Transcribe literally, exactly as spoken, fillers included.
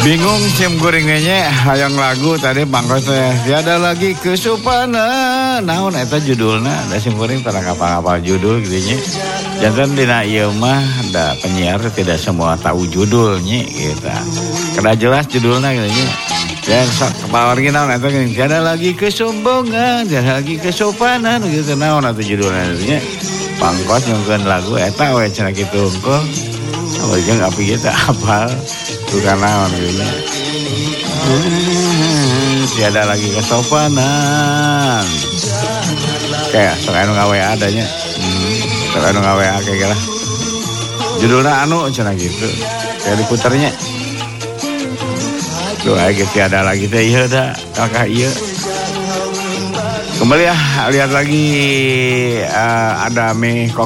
Bingung sim goringnya hayang lagu tadi bangkos teh tiada lagi kesopanan naon eta judulna da sim goring tara kapal-kapal judul gitu nya janten dina ieu mah da penyiar tidak semua tahu judulnya gitu kada jelas judulna gitu nya dan kapal original eta geuning tiada lagi kesombongan tiada lagi kesopanan gitu naon atuh judulna nya bangkos nyungkeun lagu eta we cenah kitu engko oh jeung api kita apal bukan naon gitu. Hmm, tiada lagi kesopanan. Kayak sok anu ngawe adanya. Hmm, sok anu ngawe kayak lah. Judulnya anu cenah gitu. Kayak diputernya. Tuh aya tiada lagi teh ieu da kakak ieu. Kembali ya lihat lagi uh, ada mie